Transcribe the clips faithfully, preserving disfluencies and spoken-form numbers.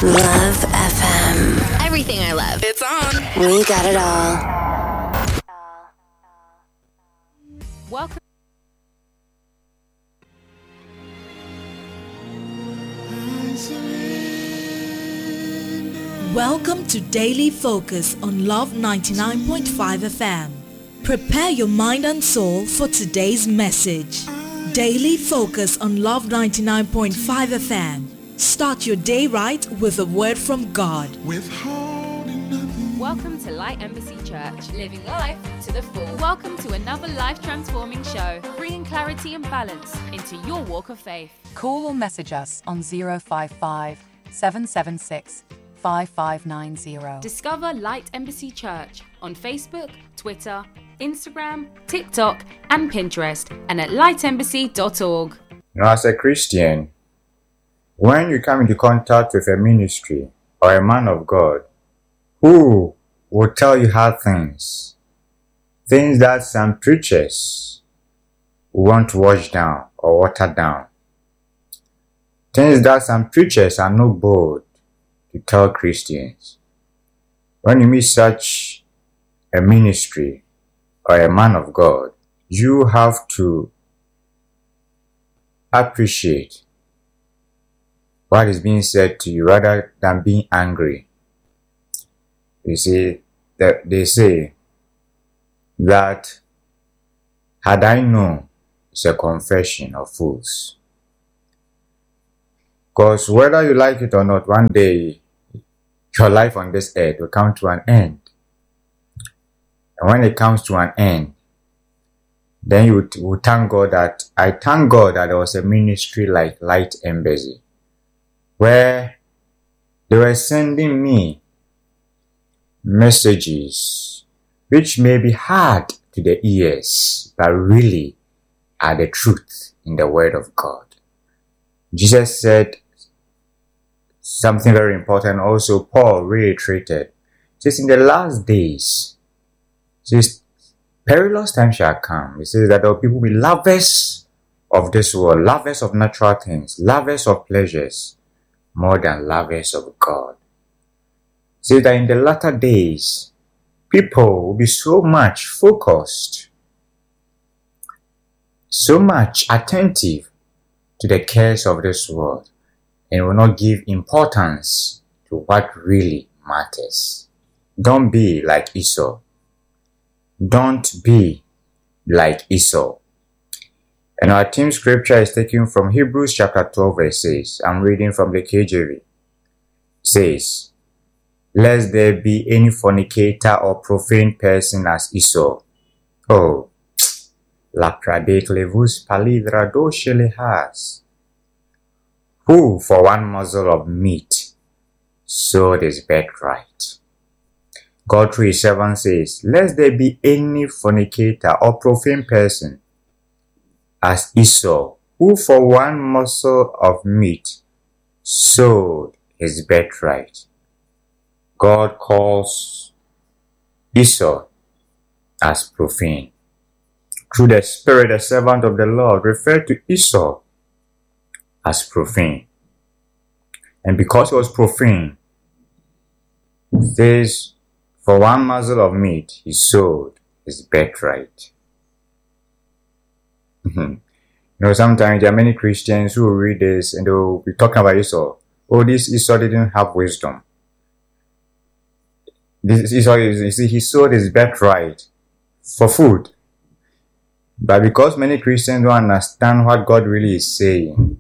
Love F M. Everything I love. It's on. We got it all. Welcome. Welcome to Daily Focus on Love ninety-nine point five F M. Prepare your mind and soul for today's message. Daily Focus on Love ninety-nine point five F M. Start your day right with a word from God. Welcome to Light Embassy Church, living life to the full. Welcome to another life-transforming show, bringing clarity and balance into your walk of faith. Call or message us on zero five five, seven seven six, five five nine zero. Discover Light Embassy Church on Facebook, Twitter, Instagram, TikTok, and Pinterest, and at light embassy dot org. Now, as a Christian, when you come into contact with a ministry or a man of God who will tell you hard things, things that some preachers want to wash down or water down, things that some preachers are not bold to tell Christians, when you meet such a ministry or a man of God, you have to appreciate what is being said to you rather than being angry. You see, that they say that had I known, it's a confession of fools. Because whether you like it or not, one day your life on this earth will come to an end. And when it comes to an end, then you will thank God that, I thank God that there was a ministry like Light Embassy, where they were sending me messages which may be hard to the ears, but really are the truth in the Word of God. Jesus said something very important also. Paul reiterated, says in the last days, says perilous time shall come. He says that there will people be lovers of this world, lovers of natural things, lovers of pleasures, more than lovers of God. Say that in the latter days, people will be so much focused, so much attentive to the cares of this world, and will not give importance to what really matters. Don't be like Esau. Don't be like Esau. And our theme scripture is taken from Hebrews chapter twelve verse six. I'm reading from the K J V. It says, lest there be any fornicator or profane person as Esau. Oh, lapradek levus palidra doshelehas, who for one morsel of meat sold his birthright. God through his servant says, lest there be any fornicator or profane person as Esau, who for one morsel of meat sold his birthright. God calls Esau as profane. Through the Spirit, the servant of the Lord referred to Esau as profane. And because he was profane, it says, for one morsel of meat, he sold his birthright. You know, sometimes there are many Christians who read this and they'll be talking about Esau. Oh, this Esau didn't have wisdom. This Esau, you see, he sold his birthright for food. But because many Christians don't understand what God really is saying,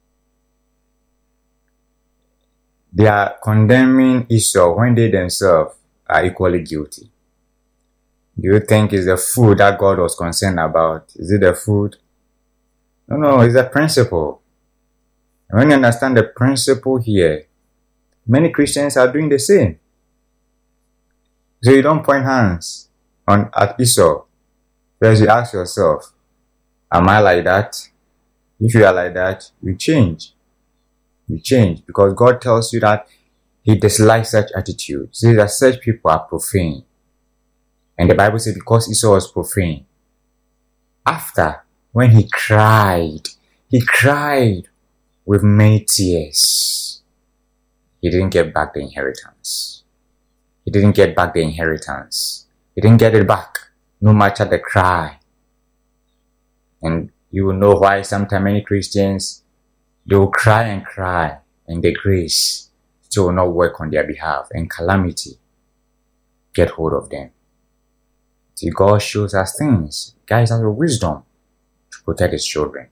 they are condemning Esau when they themselves are equally guilty. Do you think it's the food that God was concerned about? Is it the food? No, no, it's the principle. And when you understand the principle here, many Christians are doing the same. So you don't point hands on at Esau. First you ask yourself, am I like that? If you are like that, you change. You change because God tells you that He dislikes such attitude. He says that such people are profane. And the Bible says because Esau was profane, after, when he cried, he cried with many tears. he didn't get back the inheritance. He didn't get back the inheritance. He didn't get it back, no matter the cry. And you will know why sometimes many Christians, they will cry and cry, and the grace still will not work on their behalf, and calamity get hold of them. See, God shows us things, guides us with wisdom to protect His children.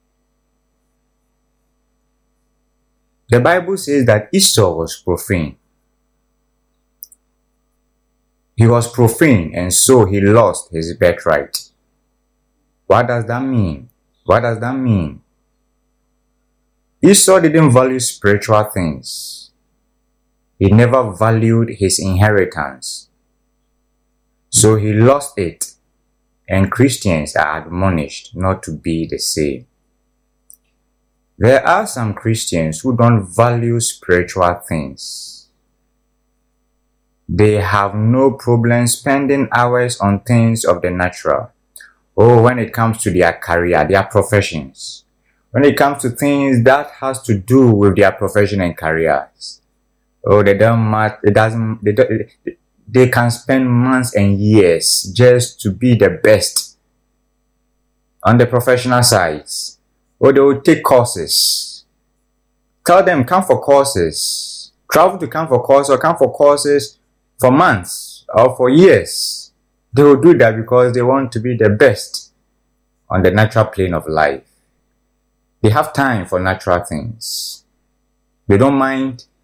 The Bible says that Esau was profane. He was profane, and so he lost his birthright. What does that mean? What does that mean? Esau didn't value spiritual things. He never valued his inheritance. So he lost it, and Christians are admonished not to be the same. There are some Christians who don't value spiritual things. They have no problem spending hours on things of the natural. Oh, when it comes to their career, their professions. When it comes to things that has to do with their profession and careers. Oh, they don't matter. It doesn't. They don't. They can spend months and years just to be the best on the professional sides. Or they will take courses. Tell them, come for courses. Travel to come for courses or come for courses for months or for years. They will do that because they want to be the best on the natural plane of life. They have time for natural things. They don't mind